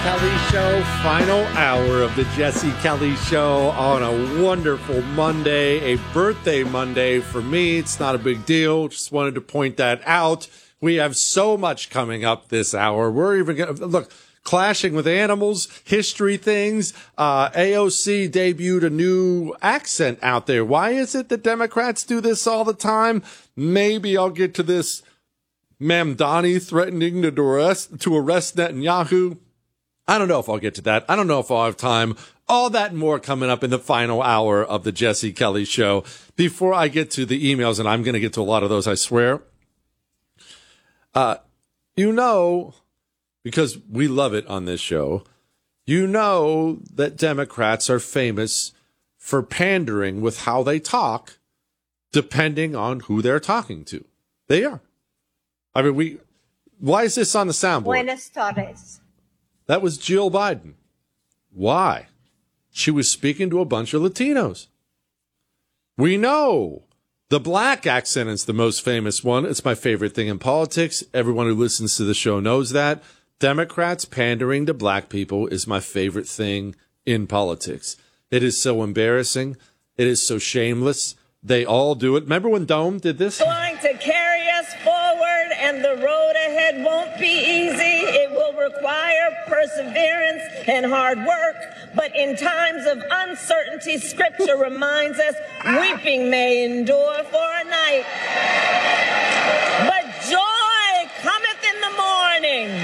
Kelly Show, final hour of the Jesse Kelly Show on a wonderful Monday, a birthday Monday for me. It's not a big deal. Just wanted to point that out. We have so much coming up this hour. We're even going to look. Clashing with Animals, history things. AOC debuted a new accent out there. Why is it that Democrats do this all the time? Maybe I'll get to this. Mamdani threatening to arrest Netanyahu. I don't know if I'll get to that. I don't know if I'll have time. All that and more coming up in the final hour of the Jesse Kelly Show. Before I get to the emails, and I'm going to get to a lot of those, I swear. Because we love it on this show, you know that Democrats are famous for pandering with how they talk, depending on who they're talking to. They are. I mean, why is this on the soundboard? Buenas tardes. That was Jill Biden. Why? She was speaking to a bunch of Latinos. We know the black accent is the most famous one. It's my favorite thing in politics. Everyone who listens to the show knows that. Democrats pandering to black people is my favorite thing in politics. It is so embarrassing. It is so shameless. They all do it. Remember when Dome did this? Going to carry us forward, and the road ahead won't be easy. It will require perseverance and hard work. But in times of uncertainty, Scripture reminds us, weeping may endure for a night, but joy cometh in the morning.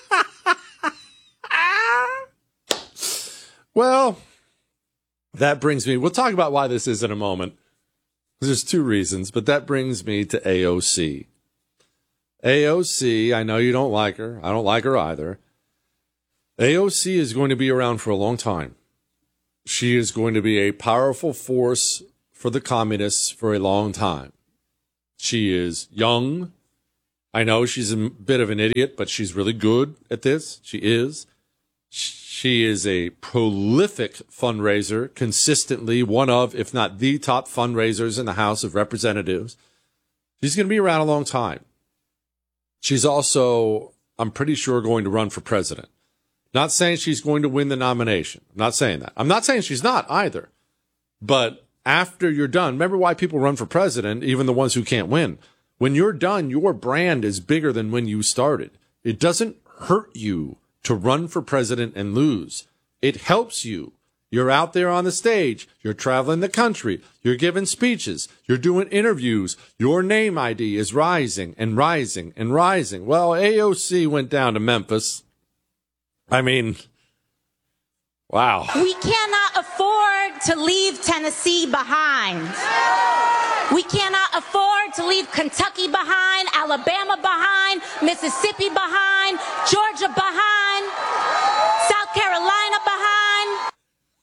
Well, that brings me, we'll talk about why this is in a moment. There's two reasons, but that brings me to AOC. AOC, I know you don't like her. I don't like her either. AOC is going to be around for a long time. She is going to be a powerful force for the communists for a long time. She is young. I know she's a bit of an idiot, but she's really good at this. She is. She is a prolific fundraiser, consistently one of, if not the top fundraisers in the House of Representatives. She's going to be around a long time. She's also, I'm pretty sure, going to run for president. Not saying she's going to win the nomination. I'm not saying that. I'm not saying she's not either. But after you're done, remember why people run for president, even the ones who can't win. When you're done, your brand is bigger than when you started. It doesn't hurt you to run for president and lose. It helps you. You're out there on the stage. You're traveling the country. You're giving speeches. You're doing interviews. Your name ID is rising and rising and rising. Well, AOC went down to Memphis. I mean, wow. We cannot afford to leave Tennessee behind. We cannot afford to leave Kentucky behind, Alabama behind, Mississippi behind, Georgia behind, South Carolina behind.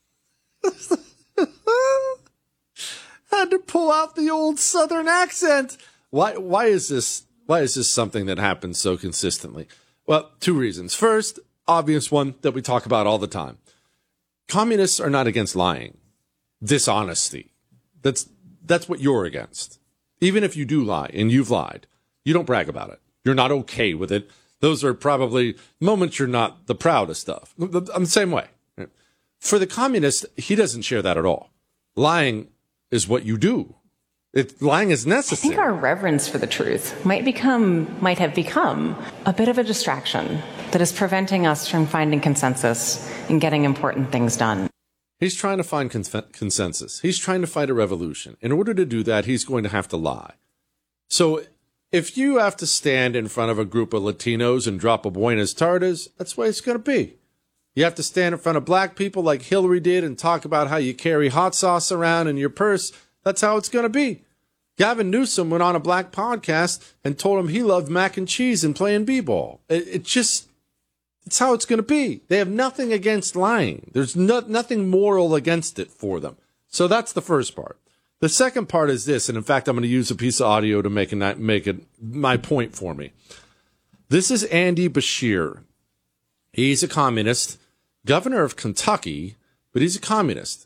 Had to pull out the old Southern accent. Why is this something that happens so consistently? Well, two reasons. First, obvious one that we talk about all the time. Communists are not against lying, dishonesty. That's what you're against. Even if you do lie, and you've lied, you don't brag about it. You're not okay with it. Those are probably moments you're not the proudest of. I'm the same way. For the communist, he doesn't share that at all. Lying is what you do. Lying is necessary. I think our reverence for the truth might have become a bit of a distraction that is preventing us from finding consensus and getting important things done. He's trying to find consensus. He's trying to fight a revolution. In order to do that, he's going to have to lie. So if you have to stand in front of a group of Latinos and drop a Buenas tardes, that's the way it's going to be. You have to stand in front of black people like Hillary did and talk about how you carry hot sauce around in your purse. That's how it's going to be. Gavin Newsom went on a black podcast and told him he loved mac and cheese and playing b-ball. It's how it's going to be. They have nothing against lying. There's nothing moral against it for them. So that's the first part. The second part is this, and in fact, I'm going to use a piece of audio to make it my point for me. This is Andy Beshear. He's a communist, governor of Kentucky, but he's a communist.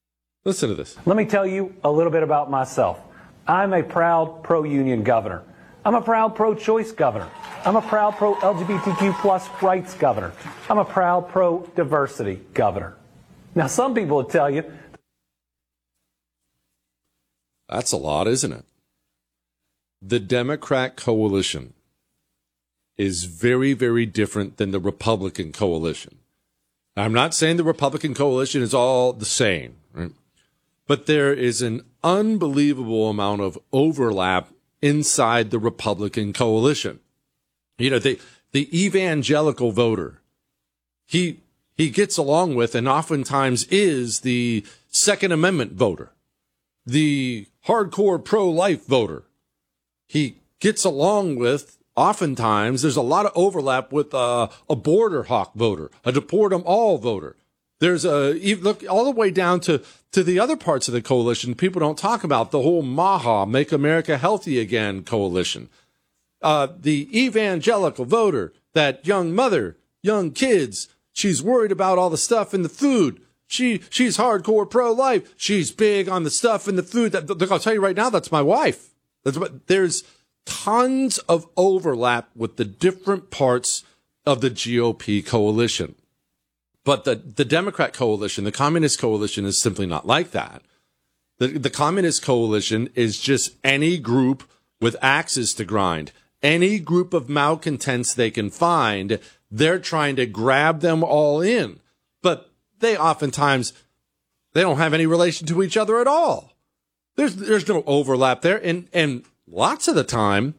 Listen to this. Let me tell you a little bit about myself. I'm a proud pro-union governor. I'm a proud pro-choice governor. I'm a proud pro-LGBTQ plus rights governor. I'm a proud pro-diversity governor. Now, some people will tell you. That's a lot, isn't it? The Democrat coalition is very, very different than the Republican coalition. I'm not saying the Republican coalition is all the same, right? But there is an unbelievable amount of overlap inside the Republican coalition. You know, the evangelical voter, he gets along with and oftentimes is the Second Amendment voter, the hardcore pro-life voter. He gets along with, oftentimes, there's a lot of overlap with a border hawk voter, a deport them all voter. There's look all the way down to the other parts of the coalition people don't talk about, the whole MAHA, Make America Healthy Again coalition. The evangelical voter, that young mother, young kids, she's worried about all the stuff in the food. She's hardcore pro-life. She's big on the stuff in the food. I'll tell you right now, that's my wife. There's tons of overlap with the different parts of the GOP coalition. But the Democrat coalition, the Communist coalition, is simply not like that. The Communist coalition is just any group with axes to grind, any group of malcontents they can find. They're trying to grab them all in. But they oftentimes, they don't have any relation to each other at all. There's no overlap there. And lots of the time,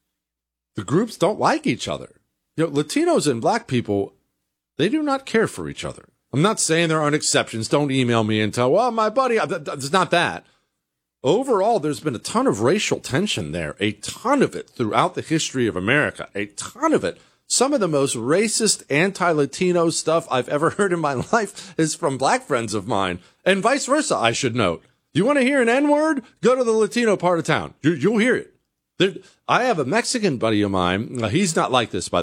the groups don't like each other. You know, Latinos and black people, they do not care for each other. I'm not saying there aren't exceptions. Don't email me and tell, well, my buddy, it's not that. Overall, there's been a ton of racial tension there, a ton of it throughout the history of America, a ton of it. Some of the most racist anti-Latino stuff I've ever heard in my life is from black friends of mine, and vice versa, I should note. You want to hear an N-word? Go to the Latino part of town. You'll hear it. I have a Mexican buddy of mine. He's not like this, by